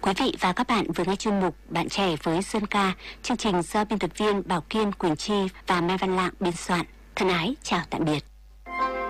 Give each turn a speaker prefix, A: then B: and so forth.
A: Quý vị và các bạn vừa nghe chuyên mục Bạn trẻ với Sơn ca, chương trình do biên tập viên Bảo Kiên, Quỳnh Chi và Mai Văn Lạng biên soạn. Thân ái chào tạm biệt.